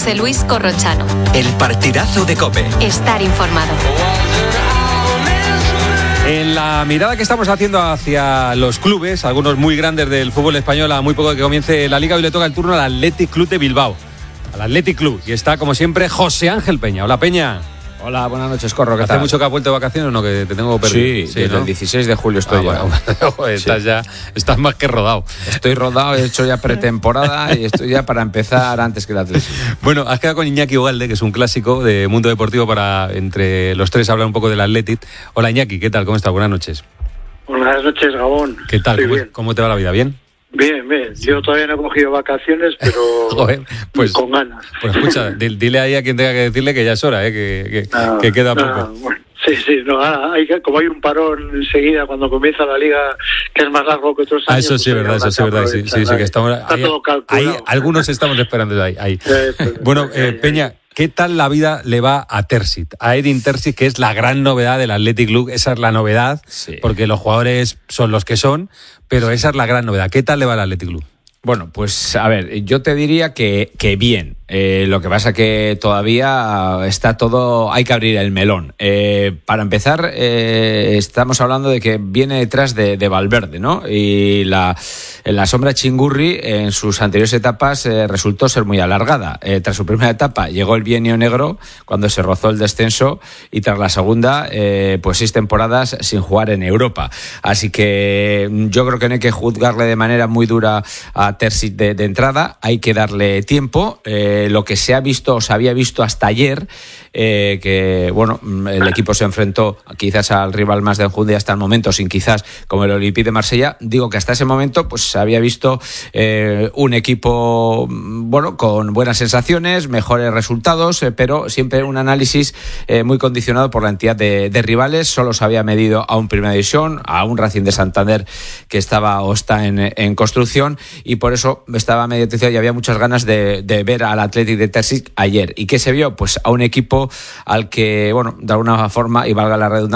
José Luis Corrochano. El partidazo de COPE. Estar informado. En la mirada que estamos haciendo hacia los clubes, algunos muy grandes del fútbol español, a muy poco de que comience la Liga, hoy le toca el turno al Athletic Club de Bilbao. Al Athletic Club. Y está, como siempre, José Ángel Peña. Hola, Peña. Hola, buenas noches, Corro. ¿Qué tal? ¿Hace mucho que has vuelto de vacaciones o no? Que te tengo perdido. Sí, desde el 16 de julio estoy ya. Bueno, estás más que rodado. Estoy rodado, he hecho ya pretemporada y estoy ya para empezar antes que el Atlético. Bueno, has quedado con Iñaki Ugalde, que es un clásico de Mundo Deportivo, para entre los tres hablar un poco del Athletic. Hola, Iñaki, ¿qué tal? ¿Cómo estás? Buenas noches. Buenas noches, Gabón. ¿Qué tal? ¿Cómo te va la vida? ¿Bien? Bien. Yo todavía no he cogido vacaciones, pero joder, pues, con ganas. Pues escucha, dile ahí a quien tenga que decirle que ya es hora, que queda poco. Bueno, sí, como hay un parón enseguida cuando comienza la Liga, que es más largo que otros años. Eso sí es verdad, Sí, que estamos, está todo calculado. Ahí, algunos estamos esperando ahí. Bueno, Peña, ¿qué tal la vida le va a Terzic? A Edin Terzic, que es la gran novedad del Athletic Club. Esa es la novedad, sí, porque los jugadores son los que son, pero esa es la gran novedad. ¿Qué tal le va al Athletic Club? Bueno, pues a ver, yo te diría que bien. Lo que pasa que todavía está todo, hay que abrir el melón. Para empezar, estamos hablando de que viene detrás de Valverde, ¿no? Y la sombra Chingurri en sus anteriores etapas resultó ser muy alargada. Tras su primera etapa llegó el bienio negro, cuando se rozó el descenso, y tras la segunda, pues 6 temporadas sin jugar en Europa. Así que yo creo que no hay que juzgarle de manera muy dura a Terzic de entrada, hay que darle tiempo. Lo que se había visto hasta ayer, que bueno, el equipo se enfrentó quizás al rival más de enjundia hasta el momento, sin quizás como el Olympique de Marsella. Digo que hasta ese momento pues se había visto un equipo bueno, con buenas sensaciones, mejores resultados, pero siempre un análisis muy condicionado por la entidad de rivales. Solo se había medido a un Primera División, a un Racing de Santander que estaba o está en construcción, y por eso estaba medio terciado y había muchas ganas de ver al Athletic de Terzic ayer. ¿Y qué se vio? Pues a un equipo al que, bueno, de alguna forma, y valga la redundancia,